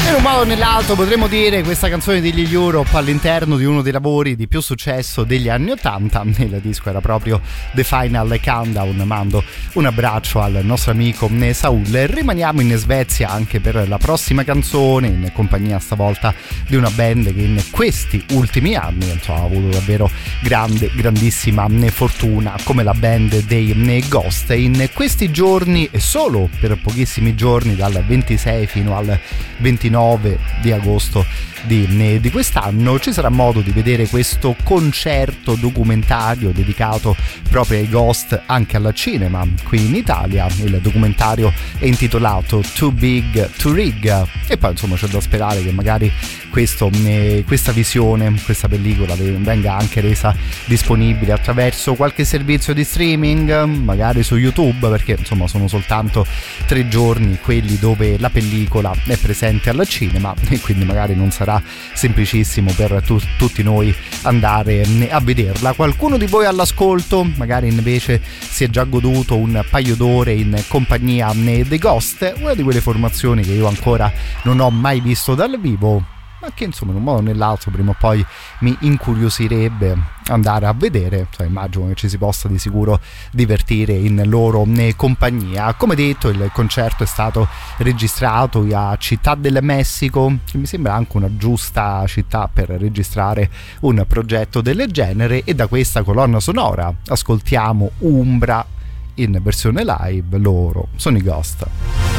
In un modo o nell'altro potremmo dire questa canzone degli Europe all'interno di uno dei lavori di più successo degli anni '80. Il disco era proprio The Final Countdown. Mando un abbraccio al nostro amico Saul. Rimaniamo in Svezia anche per la prossima canzone, in compagnia stavolta di una band che in questi ultimi anni ha avuto davvero grandissima fortuna, come la band dei Ghost. In questi giorni, e solo per pochissimi giorni, dal 26 fino al 29 di agosto di quest'anno, ci sarà modo di vedere questo concerto documentario dedicato proprio ai Ghost anche al cinema qui in Italia. Il documentario è intitolato Too Big to Rig, e poi insomma c'è da sperare che magari questa visione, questa pellicola venga anche resa disponibile attraverso qualche servizio di streaming, magari su YouTube, perché insomma sono soltanto 3 giorni quelli dove la pellicola è presente al cinema, e quindi magari non sarà semplicissimo per tutti noi andare a vederla. Qualcuno di voi all'ascolto magari invece si è già goduto un paio d'ore in compagnia dei Ghost, una di quelle formazioni che io ancora non ho mai visto dal vivo, ma che insomma in un modo o nell'altro prima o poi mi incuriosirebbe andare a vedere. Immagino che ci si possa di sicuro divertire in loro compagnia. Come detto, il concerto è stato registrato a Città del Messico, che mi sembra anche una giusta città per registrare un progetto del genere, e da questa colonna sonora ascoltiamo Umbra in versione live. Loro sono i Ghost.